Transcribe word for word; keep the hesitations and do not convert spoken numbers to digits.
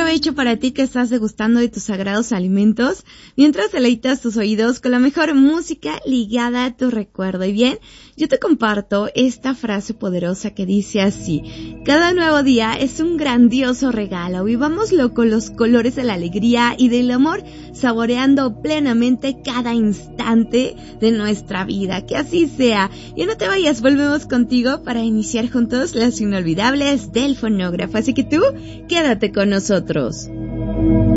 provecho para ti que estás degustando de tus sagrados alimentos, mientras deleitas tus oídos con la mejor música ligada a tu recuerdo. Y bien, yo te comparto esta frase poderosa que dice así: cada nuevo día es un grandioso regalo, vivámoslo con los colores de la alegría y del amor, saboreando plenamente cada instante de nuestra vida. Que así sea. Y no te vayas, volvemos contigo para iniciar juntos las inolvidables del fonógrafo. Así que tú, quédate con nosotros.